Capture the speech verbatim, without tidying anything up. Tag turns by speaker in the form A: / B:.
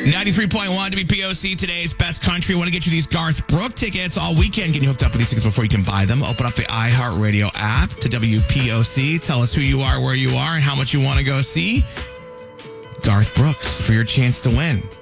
A: ninety-three point one W P O C, today's best country. Want to get you these Garth Brooks tickets all weekend. Get you hooked up with these tickets before you can buy them. Open up the iHeartRadio app to W P O C. Tell us who you are, where you are, and how much you want to go see Garth Brooks for your chance to win.